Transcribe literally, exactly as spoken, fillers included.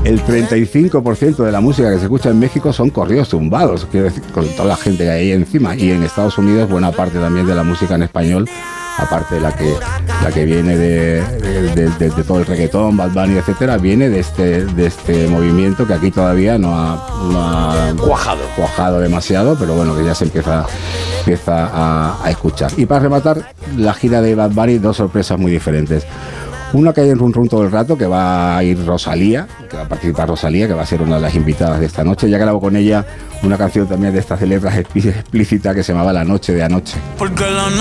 el treinta y cinco por ciento de la música que se escucha en México son corridos tumbados, quiero decir, con toda la gente que hay ahí encima. Y en Estados Unidos buena parte también de la música en español, aparte de la que la que viene de, de, de, de todo el reggaetón, Bad Bunny, etcétera, viene de este de este movimiento que aquí todavía no ha, no ha cuajado. cuajado demasiado, pero bueno, que ya se empieza, empieza a, a escuchar. Y para rematar la gira de Bad Bunny, dos sorpresas muy diferentes. Una que hay en Run Run todo el rato, que va a ir Rosalía, que va a participar Rosalía, que va a ser una de las invitadas de esta noche. Ya grabó con ella una canción también de estas de letras explícitas que se llamaba La Noche de Anoche. Porque la